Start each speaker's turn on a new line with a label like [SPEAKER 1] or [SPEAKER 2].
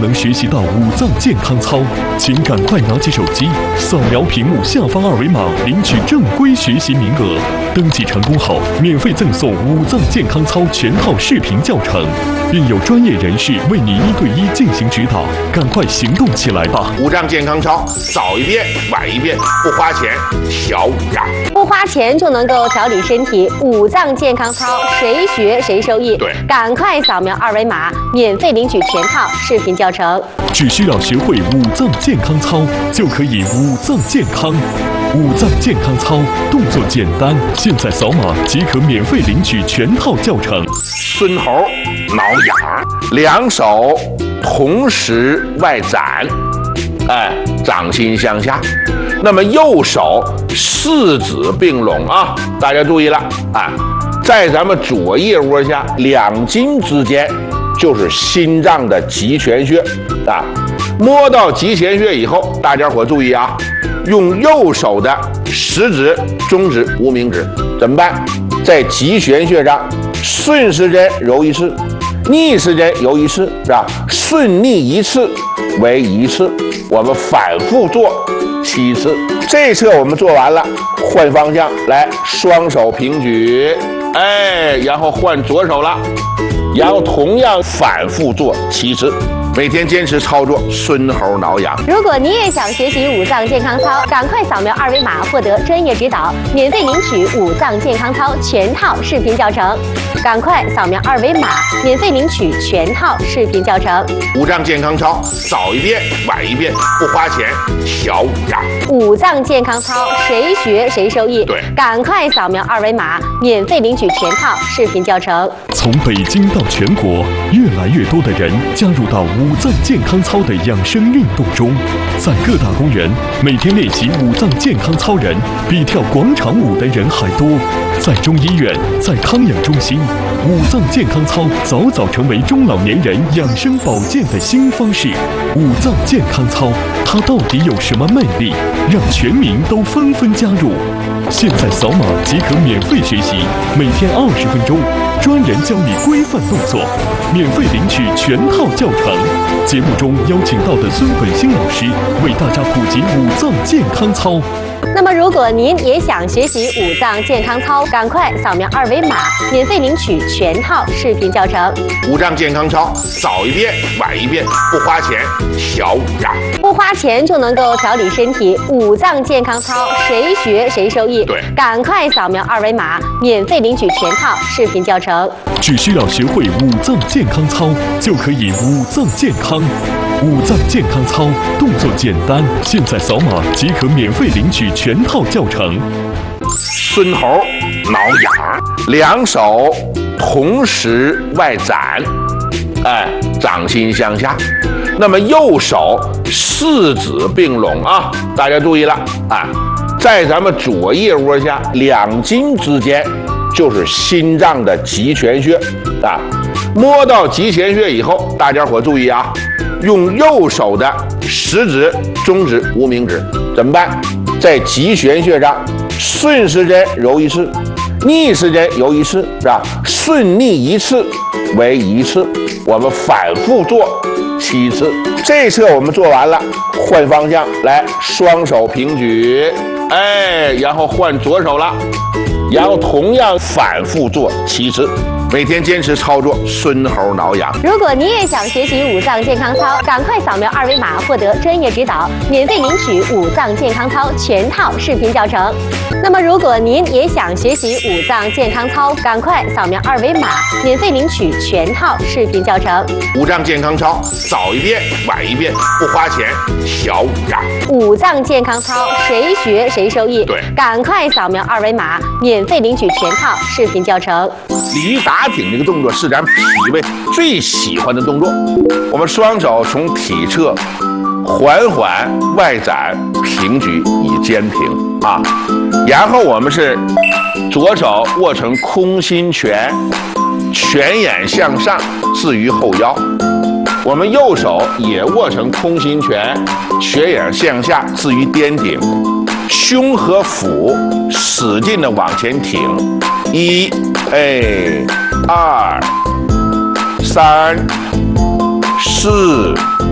[SPEAKER 1] 能学习到五脏健康操，请赶快拿起手机，扫描屏幕下方二维码，领取正规学习名额。登记成功后，免费赠送五脏健康操全套视频教程，并有专业人士为你1对1进行指导。赶快行动起来吧！
[SPEAKER 2] 五脏健康操，早一遍晚一遍，不花钱，小五脏。
[SPEAKER 3] 不花钱就能够调理身体，五脏健康操谁学谁受益。
[SPEAKER 2] 对，
[SPEAKER 3] 赶快扫描二维码，免费领取全套视频教程。
[SPEAKER 1] 只需要学会五脏健康操，就可以五脏健康。五脏健康操动作简单，现在扫码即可免费领取全套教程。
[SPEAKER 2] 孙猴挠痒，两手同时外展，掌心向下。那么右手四指并拢啊，大家注意了啊，在咱们左腋窝下两筋之间就是心脏的极泉穴啊。摸到极泉穴以后，大家伙注意啊，用右手的食指、中指、无名指怎么办？在极泉穴上顺时针揉一次，逆时针揉一次，是吧？顺逆一次为1次，我们反复做7次。这一侧我们做完了，换方向来，双手平举，然后换左手了，然后同样反复做7次。每天坚持操作，孙猴挠痒。
[SPEAKER 3] 如果你也想学习五脏健康操，赶快扫描二维码获得专业指导，免费领取五脏健康操全套视频教程。赶快扫描二维码，免费领取全套视频教程。
[SPEAKER 2] 五脏健康操，早一遍晚一遍，不花钱，小五脏。
[SPEAKER 3] 五脏健康操谁学谁受益。
[SPEAKER 2] 对，
[SPEAKER 3] 赶快扫描二维码，免费领取全套视频教程。
[SPEAKER 1] 从北京到全国，越来越多的人加入到五脏健康操的养生运动中，在各大公园，每天练习五脏健康操人比跳广场舞的人还多。在中医院，在康养中心，五脏健康操早早成为中老年人养生保健的新方式。五脏健康操，它到底有什么魅力，让全民都纷纷加入？现在扫码即可免费学习，每天20分钟，专人教你规范动作，免费领取全套教程。节目中邀请到的孙本兴老师为大家普及五脏健康操。
[SPEAKER 3] 那么，如果您也想学习五脏健康操，赶快扫描二维码，免费领取全套视频教程。
[SPEAKER 2] 五脏健康操，早一遍晚一遍，不花钱，小五脏。
[SPEAKER 3] 不花钱就能够调理身体，五脏健康操谁学谁受益。
[SPEAKER 2] 对，
[SPEAKER 3] 赶快扫描二维码，免费领取全套视频教程。
[SPEAKER 1] 只需要学会五脏健康操，就可以五脏健康。五脏健康操动作简单，现在扫码即可免费领取全套教程。
[SPEAKER 2] 孙猴挠痒，两手同时外展，掌心向下。那么右手四指并拢啊，大家注意了啊，在咱们左腋窝下两筋之间就是心脏的极泉穴啊。摸到极泉穴以后，大家伙注意啊，用右手的食指、中指、无名指怎么办？在极泉穴上顺时针揉一次，逆时针揉一次，是吧？顺逆一次为1次，我们反复做7次。这一侧我们做完了，换方向来，双手平举，然后换左手了，然后同样反复做7次。每天坚持操作，孙猴挠痒。
[SPEAKER 3] 如果你也想学习五脏健康操，赶快扫描二维码获得专业指导，免费领取五脏健康操全套视频教程。那么，如果您也想学习五脏健康操，赶快扫描二维码，免费领取全套视频教程。
[SPEAKER 2] 五脏健康操，早一遍晚一遍，不花钱，小五脏。
[SPEAKER 3] 五脏健康操谁学谁受益。
[SPEAKER 2] 对，
[SPEAKER 3] 赶快扫描二维码，免费领取全套视频教程。
[SPEAKER 2] 鲤鱼打挺这个动作是咱脾胃最喜欢的动作。我们双手从体侧缓缓外展，平举以肩平啊，然后我们是左手握成空心拳，拳眼向上置于后腰，我们右手也握成空心拳，拳眼向下置于颠顶，胸和腹使劲的往前挺，1、2、3、4。